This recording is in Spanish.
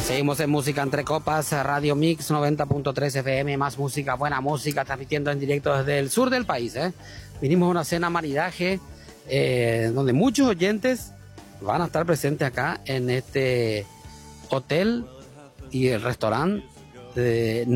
Seguimos en Música Entre Copas, Radio Mix 90.3 FM, más música, buena música, transmitiendo en directo desde el sur del país. Vinimos a una cena maridaje donde muchos oyentes van a estar presentes acá en este hotel y el restaurante de